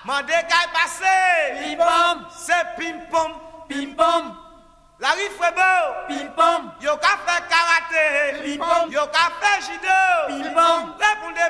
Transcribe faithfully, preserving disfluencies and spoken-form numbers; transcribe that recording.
Mandé qu'aille passer. Pim pom. C'est pim pom. Pim pom. La rive beau. Pim pom. Yo ka fait karaté. Pim pom. Yo ka fait judo. Pim pom. Répondez